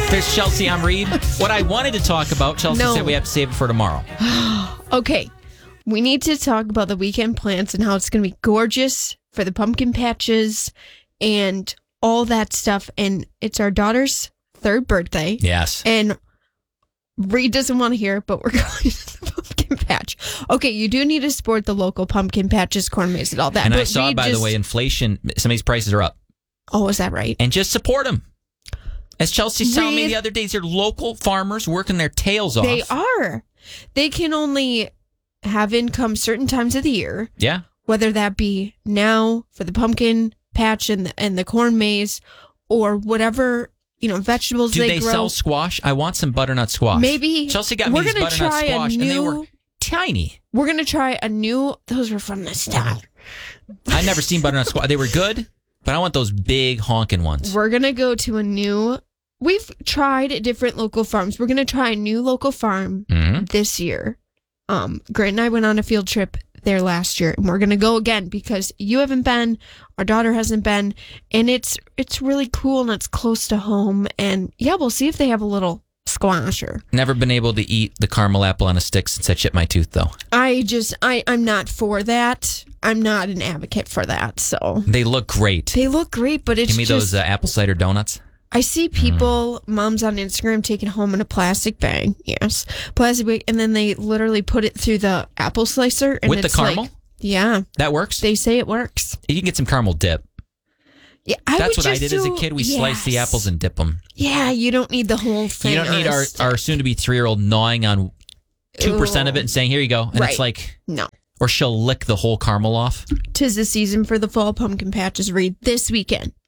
There's Chelsea. I'm Reed. What I wanted to talk about, Chelsea said we have to save it for tomorrow. Okay. We need to talk about the weekend plans and how it's going to be gorgeous for the pumpkin patches and all that stuff. And it's our daughter's 3rd birthday. Yes. And Reed doesn't want to hear it, but we're going to the pumpkin patch. Okay, you do need to support the local pumpkin patches, corn maze, and all that. And but I saw, by the way, inflation, some of these prices are up. Oh, is that right? And just support them. As Chelsea telling me the other day, these are local farmers working their tails off. They are. They can only have income certain times of the year. Yeah. Whether that be now for the pumpkin patch and the corn maze or whatever, vegetables Do they grow. sell squash? I want some butternut squash. Maybe. Chelsea got me these butternut squash, and they were tiny. We're going to try those were from the start. I've never seen butternut squash. They were good, but I want those big honking ones. We're going to go to we've tried different local farms. We're going to try a new local farm this year. Grant and I went on a field trip there last year, and we're going to go again because you haven't been, our daughter hasn't been, and it's really cool and it's close to home. And yeah, we'll see if they have a little squasher. Never been able to eat the caramel apple on a stick since I chipped my tooth, though. I'm not for that. I'm not an advocate for that. So they look great. They look great, but it's give me those apple cider donuts. I see people, moms on Instagram, taking home in a plastic bag. Yes, plastic bag, and then they literally put it through the apple slicer. And with the caramel? Yeah. That works? They say it works. You can get some caramel dip. Yeah, That's what I did as a kid. We sliced the apples and dip them. Yeah, you don't need the whole thing. You don't need our soon-to-be 3-year-old gnawing on 2% of it and saying, here you go. And it's like... No. Or she'll lick the whole caramel off. 'Tis the season for the fall pumpkin patches, Reed, this weekend.